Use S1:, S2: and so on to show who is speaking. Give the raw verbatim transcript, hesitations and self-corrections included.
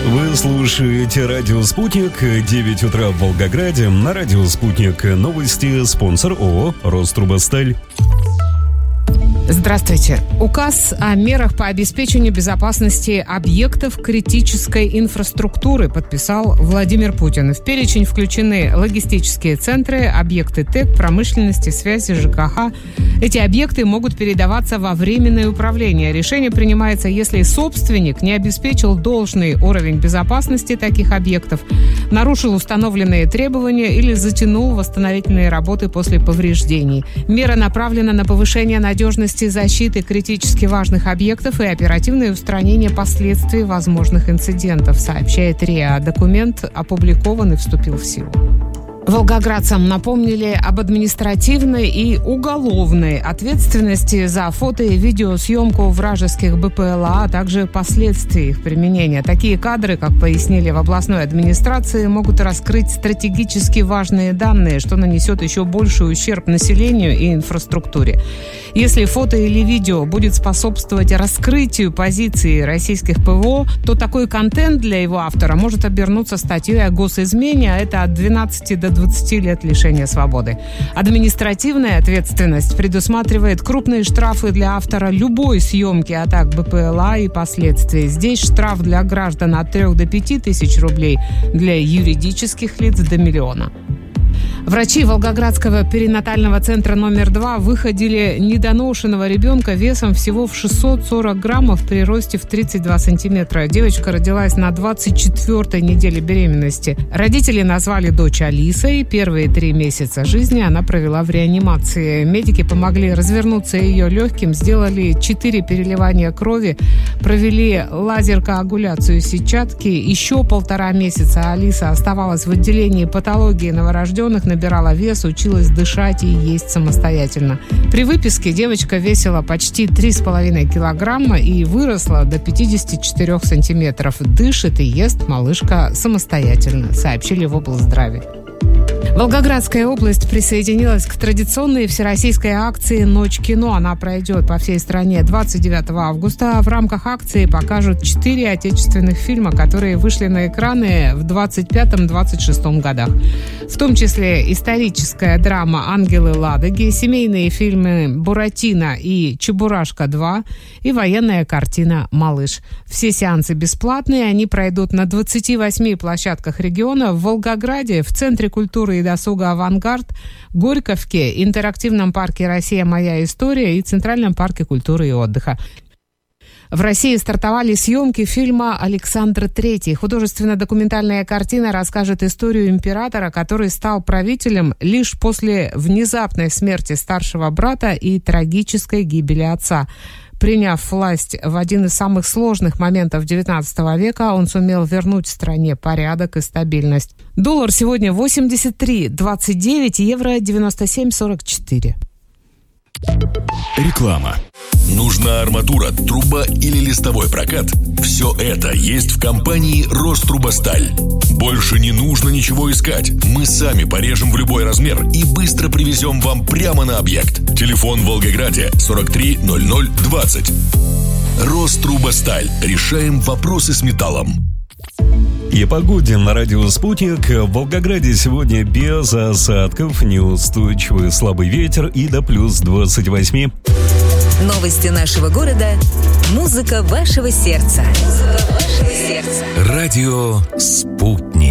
S1: Вы слушаете радио «Спутник», девять утра в Волгограде. На радио «Спутник» новости, спонсор ООО «Рострубосталь».
S2: Здравствуйте. Указ о мерах по обеспечению безопасности объектов критической инфраструктуры подписал Владимир Путин. В перечень включены логистические центры, объекты ТЭК, промышленности, связи, ЖКХ. Эти объекты могут передаваться во временное управление. Решение принимается, если собственник не обеспечил должный уровень безопасности таких объектов, нарушил установленные требования или затянул восстановительные работы после повреждений. Мера направлена на повышение надежности защиты критически важных объектов и оперативное устранение последствий возможных инцидентов, сообщает РИА. Документ опубликован и вступил в силу. Волгоградцам напомнили об административной и уголовной ответственности за фото- и видеосъемку вражеских БПЛА, а также последствий их применения. Такие кадры, как пояснили в областной администрации, могут раскрыть стратегически важные данные, что нанесет еще больший ущерб населению и инфраструктуре. Если фото или видео будет способствовать раскрытию позиции российских ПВО, то такой контент для его автора может обернуться статьей о госизмене, а это от двенадцати до двадцати лет лишения свободы. Административная ответственность предусматривает крупные штрафы для автора любой съемки атак БПЛА и последствий. Здесь штраф для граждан от трех до пяти тысяч рублей, для юридических лиц до миллиона. Врачи Волгоградского перинатального центра номер два выходили недоношенного ребенка весом всего в шестьсот сорок граммов при росте в тридцать два сантиметра. Девочка родилась на двадцать четвёртой неделе беременности. Родители назвали дочь Алисой. Первые три месяца жизни она провела в реанимации. Медики помогли развернуться ее легким, сделали четыре переливания крови, провели лазер-коагуляцию сетчатки. Еще полтора месяца Алиса оставалась в отделении патологии новорожденных, набирала вес, училась дышать и есть самостоятельно. При выписке девочка весила почти три с половиной килограмма и выросла до пятидесяти четырёх сантиметров. Дышит и ест малышка самостоятельно, сообщили в облздраве. Волгоградская область присоединилась к традиционной всероссийской акции «Ночь кино». Она пройдет по всей стране двадцать девятого августа. В рамках акции покажут четыре отечественных фильма, которые вышли на экраны в двадцать пятом - двадцать шестом годах. В том числе историческая драма «Ангелы Ладоги», семейные фильмы «Буратино» и «Чебурашка два» и военная картина «Малыш». Все сеансы бесплатные, они пройдут на двадцати восьми площадках региона: в Волгограде, в Центре культуры и досуга «Авангард», Горьковке, интерактивном парке «Россия. Моя история» и Центральном парке культуры и отдыха. В России стартовали съемки фильма «Александр Третий». Художественно-документальная картина расскажет историю императора, который стал правителем лишь после внезапной смерти старшего брата и трагической гибели отца. Приняв власть в один из самых сложных моментов девятнадцатого века, он сумел вернуть стране порядок и стабильность. Доллар сегодня восемьдесят три двадцать девять, евро девяносто семь сорок четыре.
S3: Реклама. Нужна арматура, труба или листовой прокат? Все это есть в компании «Рострубосталь». Больше не нужно ничего искать. Мы сами порежем в любой размер и быстро привезем вам прямо на объект. Телефон в Волгограде сорок три ноль ноль двадцать. «Рострубосталь». Решаем вопросы с металлом.
S1: И о погоде на радио «Спутник». В Волгограде сегодня без осадков, неустойчивый слабый ветер и до плюс двадцать восемь.
S4: Новости нашего города. Музыка вашего сердца. Музыка вашего сердца.
S3: Радио «Спутник».